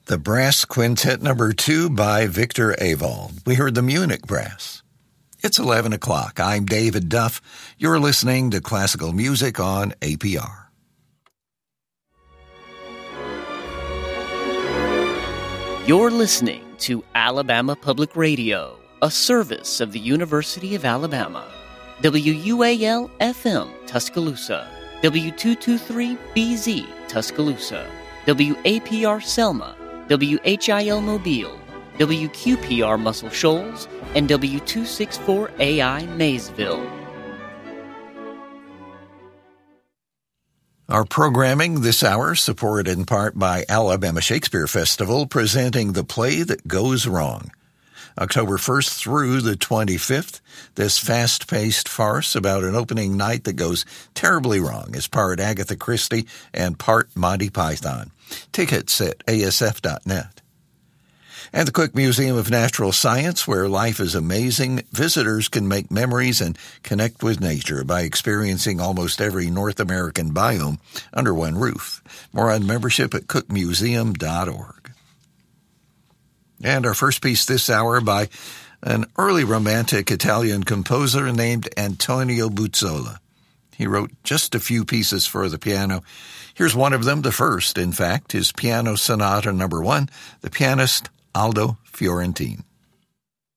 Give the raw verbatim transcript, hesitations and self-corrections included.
The Brass Quintet number two by Victor Avald. We heard the Munich Brass. It's eleven o'clock. I'm David Duff. You're listening to classical music on A P R. You're listening to Alabama Public Radio, a service of the University of Alabama. W U A L F M Tuscaloosa, W two twenty-three B Z Tuscaloosa, W A P R Selma, W H I L Mobile, W Q P R Muscle Shoals, and W two sixty-four A I Maysville. Our programming this hour supported in part by Alabama Shakespeare Festival, presenting The Play That Goes Wrong. October first through the twenty-fifth, this fast-paced farce about an opening night that goes terribly wrong is part Agatha Christie and part Monty Python. Tickets at A S F dot net. And the Cook Museum of Natural Science, where life is amazing, visitors can make memories and connect with nature by experiencing almost every North American biome under one roof. More on membership at cook museum dot org. And our first piece this hour by an early romantic Italian composer named Antonio Buzzola. He wrote just a few pieces for the piano. Here's one of them, the first, in fact, his Piano Sonata number one, the pianist Aldo Fiorentine.